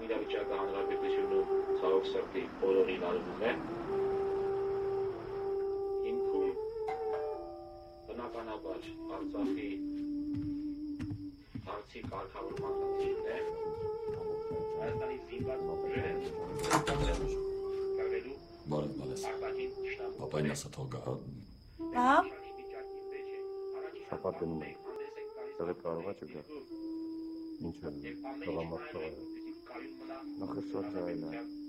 իրավիճակը հանրապետությունում ցավոք սրտի բոլորին արվում է։ Հիմքում բնականաբար Արցախի հարցի կարգավորման խնդիրն է։ Հայաստանի զինված ուժերը կարգելու արտաքին շտաբը Պապային ասա թող գա։ Հա։ Շաբաթ գնում ենք, դեռ կարող է չգա։ Ինչ է, տղամարդ թողը։ Նախ շատ ձայնը։